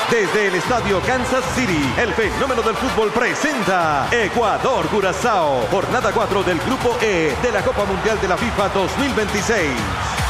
Desde el estadio Kansas City, el fenómeno del fútbol presenta Ecuador-Curazao, jornada 4 del Grupo E de la Copa Mundial de la FIFA 2026.